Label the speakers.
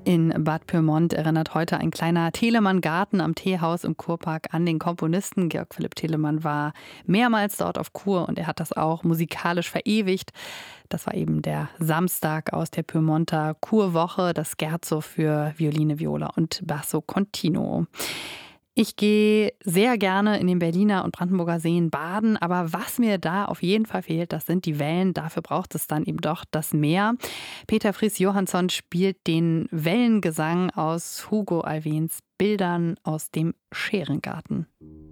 Speaker 1: In Bad Pyrmont erinnert heute ein kleiner Telemann-Garten am Teehaus im Kurpark an den Komponisten. Georg Philipp Telemann war mehrmals dort auf Kur und er hat das auch musikalisch verewigt. Das war eben der Samstag aus der Pyrmonter Kurwoche, das Scherzo für Violine, Viola und Basso Continuo. Ich gehe sehr gerne in den Berliner und Brandenburger Seen baden, aber was mir da auf jeden Fall fehlt, das sind die Wellen. Dafür braucht es dann eben doch das Meer. Peter Fries-Johansson spielt den Wellengesang aus Hugo Alfvéns Bildern aus dem Scherengarten.